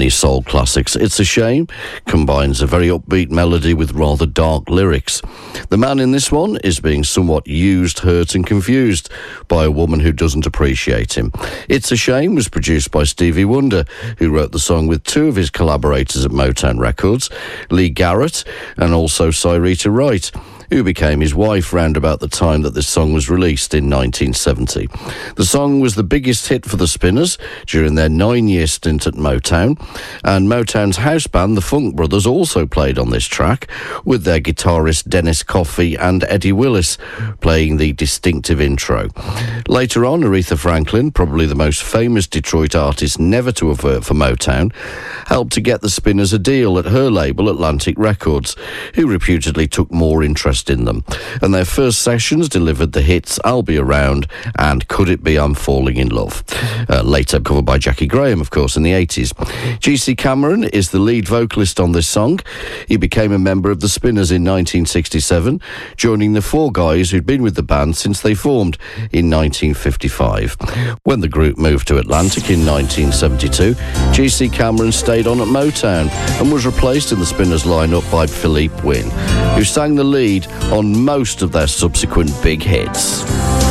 many soul classics. It's a Shame combines a very upbeat melody with rather dark lyrics. The man in this one is being somewhat used, hurt and confused by a woman who doesn't appreciate him. It's a Shame was produced by Stevie Wonder, who wrote the song with two of his collaborators at Motown Records, Lee Garrett and also Syreeta Wright, who became his wife round about the time that this song was released in 1970. The song was the biggest hit for the Spinners during their 9-year stint at Motown, and Motown's house band, the Funk Brothers, also played on this track, with their guitarist Dennis Coffey and Eddie Willis playing the distinctive intro. Later on, Aretha Franklin, probably the most famous Detroit artist never to have worked for Motown, helped to get the Spinners a deal at her label Atlantic Records, who reputedly took more interest in them, and their first sessions delivered the hits I'll Be Around and Could It Be I'm Falling in Love, later covered by Jackie Graham, of course, in the 80s. G.C. Cameron is the lead vocalist on this song. He became a member of the Spinners in 1967, joining the four guys who'd been with the band since they formed in 1955. When the group moved to Atlantic in 1972, G.C. Cameron stayed on at Motown and was replaced in the Spinners lineup by Philippe Wynne, who sang the lead on most of their subsequent big hits.